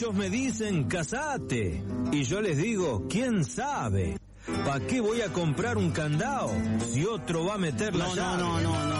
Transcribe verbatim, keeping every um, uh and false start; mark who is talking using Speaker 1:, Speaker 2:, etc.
Speaker 1: Muchos me dicen, casate. Y yo les digo, ¿quién sabe? ¿Para qué voy a comprar un candado si otro va a meter la
Speaker 2: No,
Speaker 1: llave?
Speaker 2: no, no, no, no.